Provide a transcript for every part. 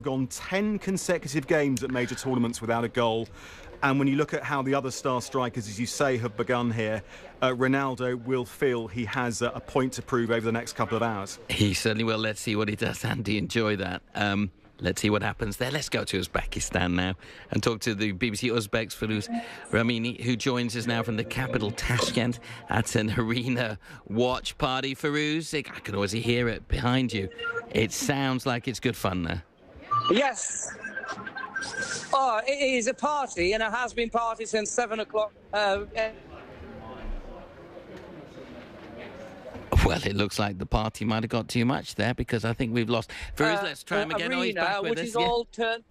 Gone 10 consecutive games at major tournaments without a goal. And when you look at how the other star strikers, as you say, have begun here, Ronaldo will feel he has a point to prove over the next couple of hours. He certainly will. Let's see what he does, Andy. Enjoy that. Let's see what happens there. Let's go to Uzbekistan now and talk to the BBC Uzbeks Firuz Ramini, who joins us now from the capital, Tashkent, at an arena watch party. Firuz, I can always hear it behind you. It sounds like it's good fun there. Yes. Oh, it is a party, and it has been party since 7 o'clock. Well, it looks like the party might have got too much there, because I think we've lost. Firuz, let's try him again. Arena, he's back with which us. Is all turned.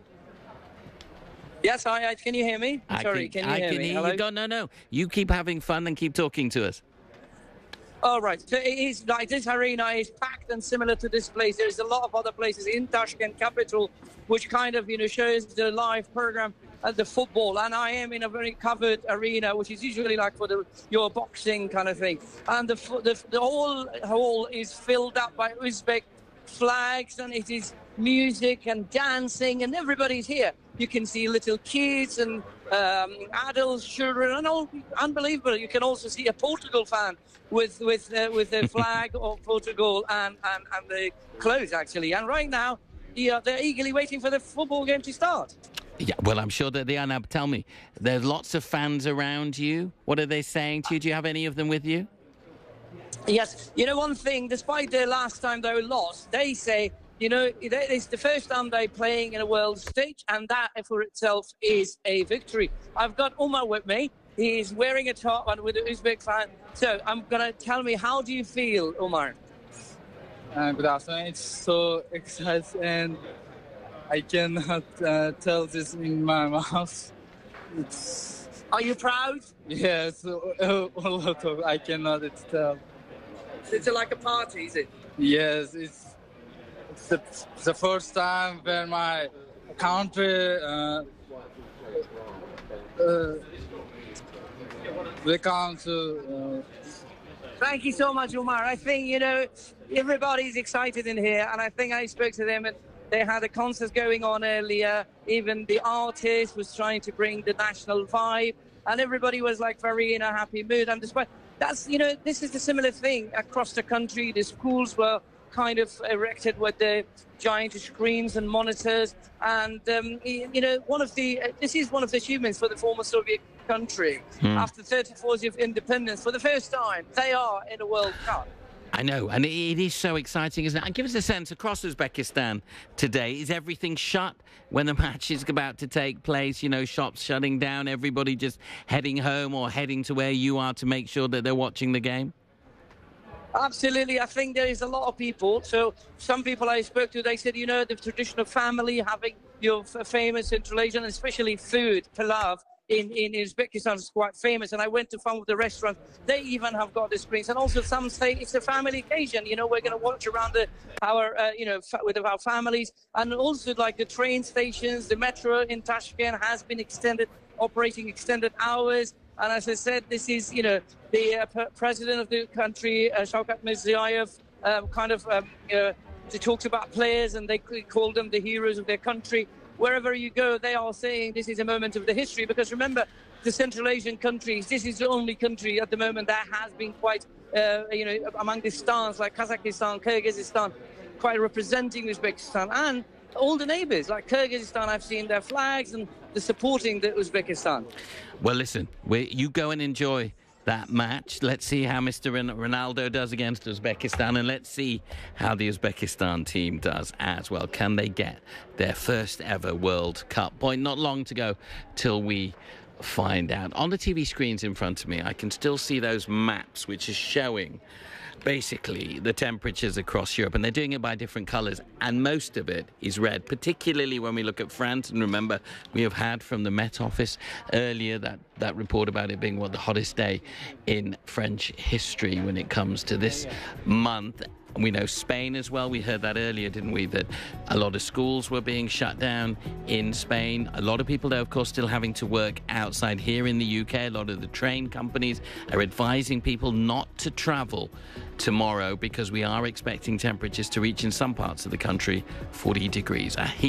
Yes, can you hear me? Sorry, can you hear me? Hello? No. You keep having fun and keep talking to us. All right. So it is like this arena is packed and similar to this place. There's a lot of other places in Tashkent capital, which kind of shows the live program at the football. And I am in a very covered arena, which is usually like for your boxing kind of thing. And the whole hall is filled up by Uzbek flags, and it is music and dancing, and everybody's here. You can see little kids and adults, children, and all unbelievable. You can also see a Portugal fan with the flag of Portugal and the clothes, actually. And right now, they're eagerly waiting for the football game to start. Yeah, well, I'm sure that they are now. But tell me, there's lots of fans around you. What are they saying to you? Do you have any of them with you? Yes. One thing, despite the last time they lost, they say, it's the first time they're playing in a world stage, and that for itself is a victory. I've got Umar with me. He's wearing a top and with an Uzbek fan. So I'm going to tell me, how do you feel, Umar? Good afternoon. It's so exciting, and I cannot tell this in my mouth. Are you proud? Yes, a lot of. I cannot tell. It's like a party, is it? Yes, it's the first time where my country we come to. Thank you so much, Umar. I think, everybody's excited in here, and I think I spoke to them, and they had a concert going on earlier. Even the artist was trying to bring the national vibe, and everybody was like very in a happy mood. And despite that's, this is the similar thing across the country. The schools were kind of erected with the giant screens and monitors, and this is one of the achievements for the former Soviet country. After 34 years of independence, for the first time they are in a World Cup. I know, and it is so exciting, isn't it? And give us a sense, across Uzbekistan today, is everything shut when the match is about to take place? Shops shutting down, everybody just heading home or heading to where you are to make sure that they're watching the game? Absolutely. I think there is a lot of people. So some people I spoke to, they said, the tradition of family, having your famous Central Asian, especially food, pilav, in Uzbekistan is quite famous. And I went to some of the restaurants. They even have got the screens. And also some say it's a family occasion. We're going to watch around with our families. And also like the train stations, the metro in Tashkent has been operating extended hours. And as I said, this is, the president of the country, Shavkat Mirziyoyev, they talked about players, and they called them the heroes of their country. Wherever you go, they are saying this is a moment of the history, because remember, the Central Asian countries, this is the only country at the moment that has been quite, among the stars like Kazakhstan, Kyrgyzstan, quite representing Uzbekistan. And all the neighbors, like Kyrgyzstan, I've seen their flags and they're supporting the Uzbekistan. Well, listen, you go and enjoy that match. Let's see how Mr. Ronaldo does against Uzbekistan, and let's see how the Uzbekistan team does as well. Can they get their first ever World Cup point? Not long to go till we find out. On the TV screens in front of me, I can still see those maps which are showing basically the temperatures across Europe, and they're doing it by different colours, and most of it is red, particularly when we look at France. And remember, we have had from the Met Office earlier that report about it being the hottest day in French history when it comes to this month. And we know Spain as well. We heard that earlier, didn't we? That a lot of schools were being shut down in Spain. A lot of people, though, of course, still having to work outside here in the UK. A lot of the train companies are advising people not to travel tomorrow because we are expecting temperatures to reach in some parts of the country 40 degrees.